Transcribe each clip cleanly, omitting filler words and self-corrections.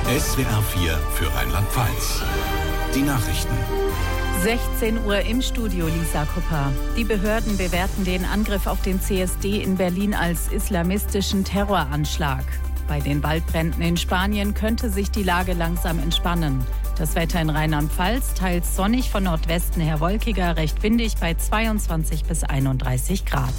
SWR 4 für Rheinland-Pfalz. Die Nachrichten. 16 Uhr im Studio, Lisa Kupper. Die Behörden bewerten den Angriff auf den CSD in Berlin als islamistischen Terroranschlag. Bei den Waldbränden in Spanien könnte sich die Lage langsam entspannen. Das Wetter in Rheinland-Pfalz teils sonnig, von Nordwesten her wolkiger, recht windig bei 22 bis 31 Grad.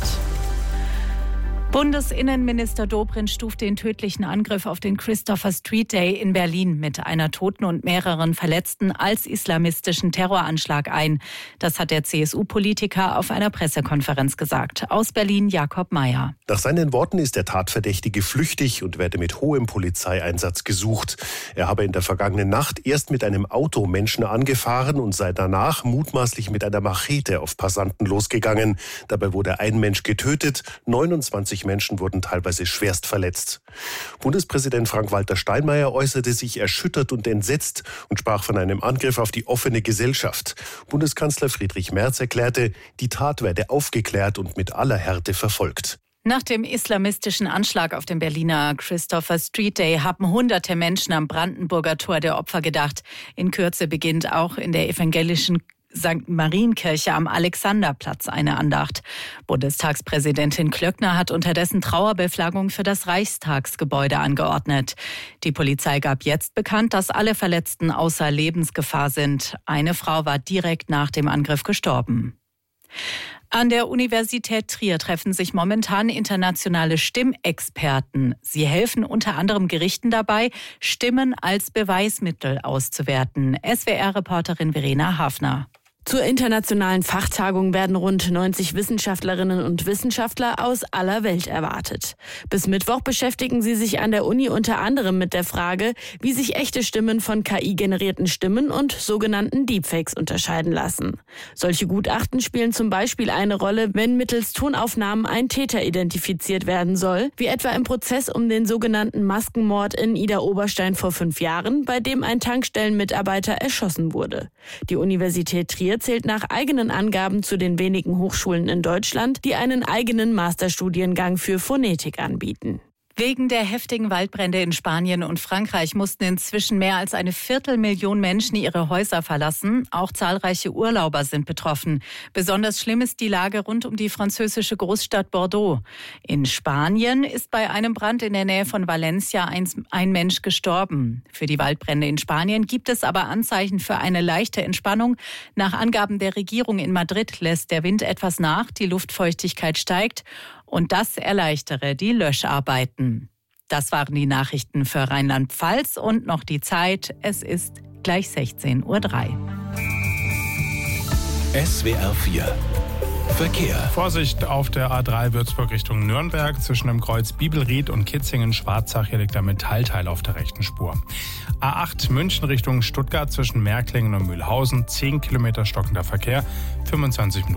Bundesinnenminister Dobrindt stuft den tödlichen Angriff auf den Christopher Street Day in Berlin mit einer Toten und mehreren Verletzten als islamistischen Terroranschlag ein. Das hat der CSU-Politiker auf einer Pressekonferenz gesagt. Aus Berlin Jakob Mayer. Nach seinen Worten ist der Tatverdächtige flüchtig und werde mit hohem Polizeieinsatz gesucht. Er habe in der vergangenen Nacht erst mit einem Auto Menschen angefahren und sei danach mutmaßlich mit einer Machete auf Passanten losgegangen. Dabei wurde ein Mensch getötet, 29 Menschen wurden teilweise schwerst verletzt. Bundespräsident Frank-Walter Steinmeier äußerte sich erschüttert und entsetzt und sprach von einem Angriff auf die offene Gesellschaft. Bundeskanzler Friedrich Merz erklärte, die Tat werde aufgeklärt und mit aller Härte verfolgt. Nach dem islamistischen Anschlag auf den Berliner Christopher Street Day haben hunderte Menschen am Brandenburger Tor der Opfer gedacht. In Kürze beginnt auch in der evangelischen St. Marienkirche am Alexanderplatz eine Andacht. Bundestagspräsidentin Klöckner hat unterdessen Trauerbeflaggung für das Reichstagsgebäude angeordnet. Die Polizei gab jetzt bekannt, dass alle Verletzten außer Lebensgefahr sind. Eine Frau war direkt nach dem Angriff gestorben. An der Universität Trier treffen sich momentan internationale Stimmexperten. Sie helfen unter anderem Gerichten dabei, Stimmen als Beweismittel auszuwerten. SWR-Reporterin Verena Hafner. Zur internationalen Fachtagung werden rund 90 Wissenschaftlerinnen und Wissenschaftler aus aller Welt erwartet. Bis Mittwoch beschäftigen sie sich an der Uni unter anderem mit der Frage, wie sich echte Stimmen von KI-generierten Stimmen und sogenannten Deepfakes unterscheiden lassen. Solche Gutachten spielen zum Beispiel eine Rolle, wenn mittels Tonaufnahmen ein Täter identifiziert werden soll, wie etwa im Prozess um den sogenannten Maskenmord in Idar-Oberstein vor 5 Jahren, bei dem ein Tankstellenmitarbeiter erschossen wurde. Die Universität Trier zählt nach eigenen Angaben zu den wenigen Hochschulen in Deutschland, die einen eigenen Masterstudiengang für Phonetik anbieten. Wegen der heftigen Waldbrände in Spanien und Frankreich mussten inzwischen mehr als 250.000 Menschen ihre Häuser verlassen. Auch zahlreiche Urlauber sind betroffen. Besonders schlimm ist die Lage rund um die französische Großstadt Bordeaux. In Spanien ist bei einem Brand in der Nähe von Valencia ein Mensch gestorben. Für die Waldbrände in Spanien gibt es aber Anzeichen für eine leichte Entspannung. Nach Angaben der Regierung in Madrid lässt der Wind etwas nach, die Luftfeuchtigkeit steigt. Und das erleichtere die Löscharbeiten. Das waren die Nachrichten für Rheinland-Pfalz und noch die Zeit. Es ist gleich 16:03 Uhr. SWR 4 Verkehr. Vorsicht auf der A3 Würzburg Richtung Nürnberg. Zwischen dem Kreuz Bibelried und Kitzingen-Schwarzach. Hier liegt ein Metallteil auf der rechten Spur. A8 München Richtung Stuttgart zwischen Märklingen und Mühlhausen. 10 Kilometer stockender Verkehr. 25 Minuten.